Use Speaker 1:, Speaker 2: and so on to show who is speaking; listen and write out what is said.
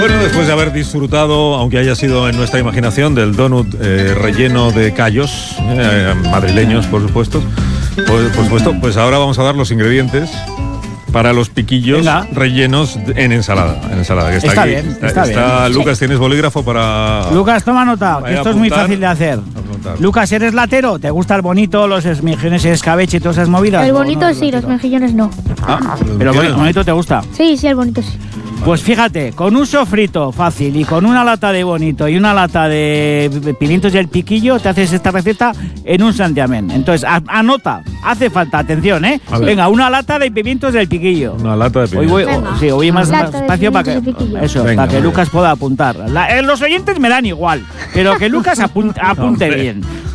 Speaker 1: Bueno, después de haber disfrutado, aunque haya sido en nuestra imaginación, del donut relleno de callos, madrileños, por supuesto, pues ahora vamos a dar los ingredientes para los piquillos rellenos en ensalada. Que está aquí.
Speaker 2: Bien.
Speaker 1: Lucas, ¿tienes bolígrafo para...?
Speaker 2: Lucas, toma nota, que esto es muy fácil de hacer. Lucas, ¿eres latero? ¿Te gusta el bonito, los mejillones y escabeche y todas esas movidas?
Speaker 3: El bonito sí, los mejillones no.
Speaker 2: ¿Pero el bonito te gusta?
Speaker 3: Sí, el bonito sí.
Speaker 2: Pues fíjate, con un sofrito fácil y con una lata de bonito y una lata de pimientos y el piquillo, te haces esta receta en un santiamén. Entonces, anota, hace falta, atención, ¿eh? Venga, una lata de pimientos del piquillo.
Speaker 1: Una lata de pimientos.
Speaker 2: Hoy más espacio para que Lucas pueda apuntar. Los oyentes me dan igual, pero que Lucas apunte bien.